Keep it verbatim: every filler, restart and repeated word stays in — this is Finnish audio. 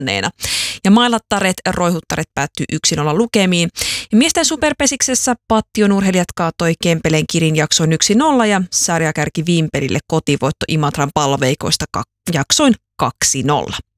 voittaneena. Ja mailattaret, roihuttaret päättyi yksi nolla lukemiin. Ja miesten superpesiksessä Pattion urheilijat kaatoi Kempeleen Kirin jaksoin yksi nolla ja sarjakärki Vimpelille kotivoitto Imatran palloveikoista jaksoin kaksi nolla.